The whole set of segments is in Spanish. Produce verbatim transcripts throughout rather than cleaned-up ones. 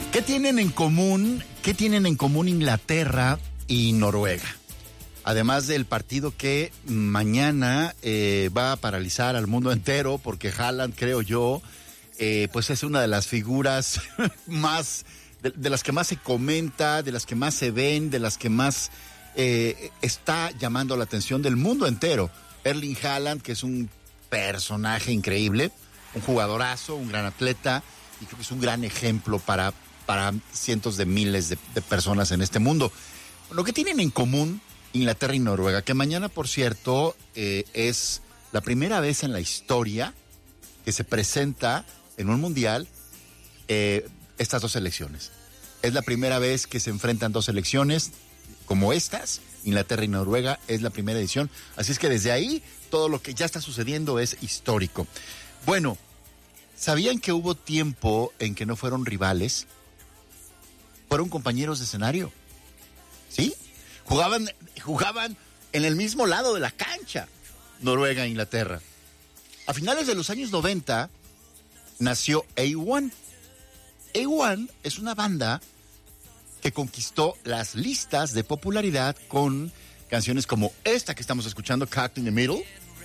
¿Qué tienen en común? ¿Qué tienen en común Inglaterra y Noruega? Además del partido que mañana eh, va a paralizar al mundo entero, porque Haaland, creo yo, eh, pues es una de las figuras más, de, de las que más se comenta, de las que más se ven, de las que más eh, está llamando la atención del mundo entero. Erling Haaland, que es un personaje increíble, un jugadorazo, un gran atleta, y creo que es un gran ejemplo para, para cientos de miles de, de personas en este mundo. Lo que tienen en común Inglaterra y Noruega, que mañana, por cierto, eh, es la primera vez en la historia que se presenta en un mundial eh, estas dos selecciones. Es la primera vez que se enfrentan dos selecciones como estas, Inglaterra y Noruega, es la primera edición. Así es que desde ahí, todo lo que ya está sucediendo es histórico. Bueno, ¿sabían que hubo tiempo en que no fueron rivales? Fueron compañeros de escenario. ¿Sí? Jugaban, jugaban en el mismo lado de la cancha, Noruega e Inglaterra. A finales de los años noventa nació A uno. A uno es una banda que conquistó las listas de popularidad con canciones como esta que estamos escuchando, Caught in the Middle,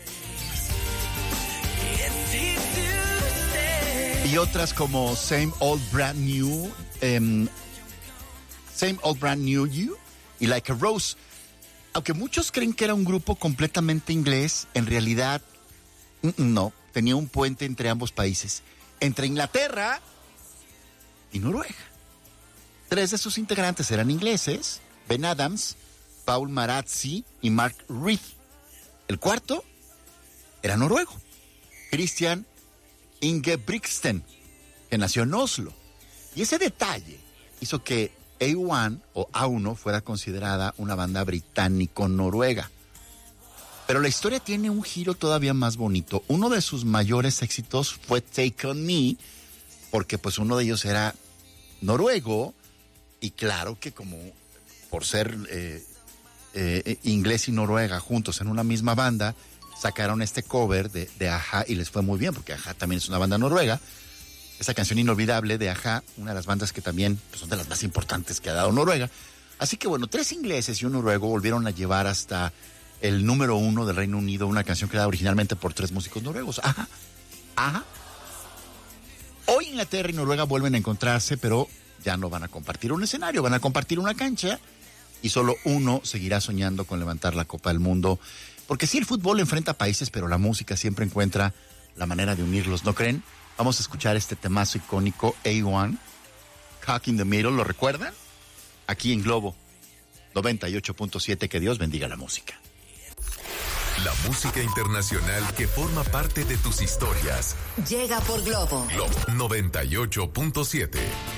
y otras como Same Old Brand New, um, Same Old Brand New You y Like a Rose. Aunque muchos creen que era un grupo completamente inglés, en realidad no, tenía un puente entre ambos países, entre Inglaterra y Noruega. Tres de sus integrantes eran ingleses: Ben Adams, Paul Marazzi y Mark Reed. El cuarto era noruego, Christian Ingebrigtsen, que nació en Oslo. Y ese detalle hizo que A uno o A uno fuera considerada una banda británico-noruega. Pero la historia tiene un giro todavía más bonito. Uno de sus mayores éxitos fue Take On Me, porque pues uno de ellos era noruego, y claro que como por ser eh, eh, inglés y Noruega juntos en una misma banda, sacaron este cover de, de A-ha y les fue muy bien, porque A-ha también es una banda noruega. Esa canción inolvidable de A-ha, una de las bandas que también pues, son de las más importantes que ha dado Noruega. Así que bueno, tres ingleses y un noruego volvieron a llevar hasta el número uno del Reino Unido una canción creada originalmente por tres músicos noruegos. A-ha, A-ha. Hoy Inglaterra y Noruega vuelven a encontrarse, pero ya no van a compartir un escenario, van a compartir una cancha, y solo uno seguirá soñando con levantar la Copa del Mundo. Porque sí, el fútbol enfrenta países, pero la música siempre encuentra la manera de unirlos, ¿no creen? Vamos a escuchar este temazo icónico, A uno, Caught in the Middle, ¿lo recuerdan? Aquí en Globo noventa y ocho punto siete, que Dios bendiga la música. La música internacional que forma parte de tus historias. Llega por Globo. Globo noventa y ocho punto siete.